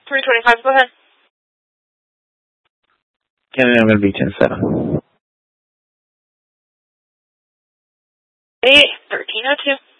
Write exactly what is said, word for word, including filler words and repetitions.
three twenty-five, go ahead. And then I'm going to be ten seven. Hey, thirteen oh two.